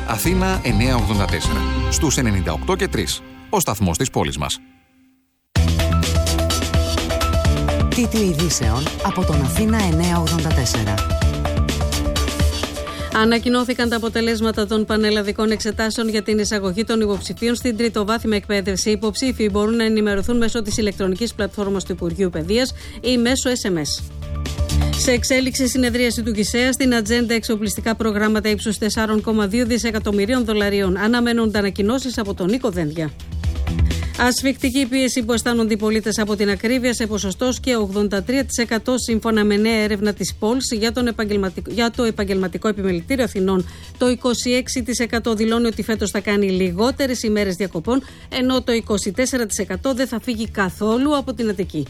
Αθήνα 984. Στους 98 και 3. Ο σταθμός της πόλης μας. Τίτλοι ειδήσεων από τον Αθήνα 984. Ανακοινώθηκαν τα αποτελέσματα των πανελλαδικών εξετάσεων για την εισαγωγή των υποψηφίων στην τριτοβάθμια εκπαίδευση. Οι υποψήφοι μπορούν να ενημερωθούν μέσω της ηλεκτρονικής πλατφόρμας του Υπουργείου Παιδείας ή μέσω SMS. Σε εξέλιξη συνεδρίαση του ΚΙΣΕΑ, στην ατζέντα εξοπλιστικά προγράμματα ύψους 4,2 δισεκατομμυρίων δολαρίων. Αναμένονται ανακοινώσεις από τον Νίκο Δένδια. Ασφικτική πίεση που αισθάνονται οι πολίτες από την ακρίβεια σε ποσοστό και 83% σύμφωνα με νέα έρευνα της Πόλς για το επαγγελματικό επιμελητήριο Αθηνών. Το 26% δηλώνει ότι φέτος θα κάνει λιγότερες ημέρες διακοπών, ενώ το 24% δεν θα φύγει καθόλου από την Αττική.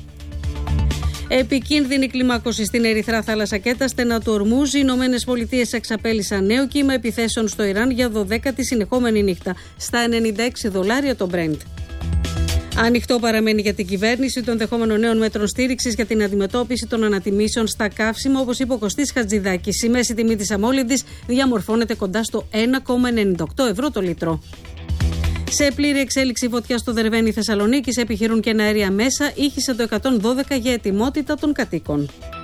Επικίνδυνη κλιμάκωση στην Ερυθρά Θάλασσα και τα στενά του Ορμούζ. Οι Ηνωμένες Πολιτείες εξαπέλυσαν νέο κύμα επιθέσεων στο Ιράν για 12η συνεχόμενη νύχτα, στα $96 το Brent. Ανοιχτό παραμένει για την κυβέρνηση το ενδεχόμενο νέων μέτρων στήριξης για την αντιμετώπιση των ανατιμήσεων στα καύσιμα, όπως είπε ο Κωστής Χατζηδάκης. Η μέση τιμή της αμόλυντης διαμορφώνεται κοντά στο 1,98 ευρώ το λίτρο. Σε πλήρη εξέλιξη φωτιά στο Δερβαίνι Θεσσαλονίκης, επιχειρούν και αέρια μέσα, ήχησε το 112 για ετοιμότητα των κατοίκων.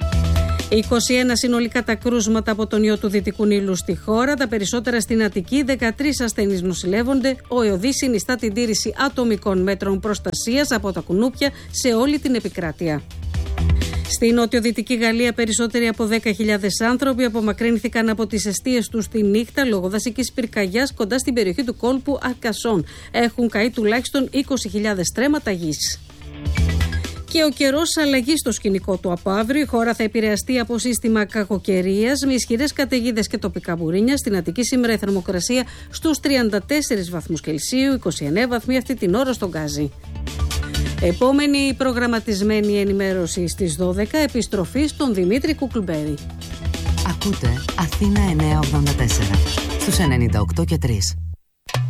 21 συνολικά τα κρούσματα από τον ιό του Δυτικού Νείλου στη χώρα, τα περισσότερα στην Αττική, 13 ασθενείς νοσηλεύονται. Ο ΕΟΔΗ συνιστά την τήρηση ατομικών μέτρων προστασίας από τα κουνούπια σε όλη την επικράτεια. Στη νότιο-δυτική Γαλλία, περισσότεροι από 10.000 άνθρωποι απομακρύνθηκαν από τις εστίες τους τη νύχτα λόγω δασικής πυρκαγιάς κοντά στην περιοχή του κόλπου Αρκασόν. Έχουν καεί τουλάχιστον 20.000 στρέμματα γης. Και ο καιρός αλλαγή στο σκηνικό του από αύριο. Η χώρα θα επηρεαστεί από σύστημα κακοκαιρίας με ισχυρές καταιγίδες και τοπικά μπουρίνια. Στην Αττική σήμερα η θερμοκρασία στους 34 βαθμούς Κελσίου, 29 βαθμοί αυτή την ώρα στον Γκάζι. Επόμενη προγραμματισμένη ενημέρωση στις 12, επιστροφή στον Δημήτρη Κουκλουμπέρη. Ακούτε Αθήνα 984 στους 98 και 3.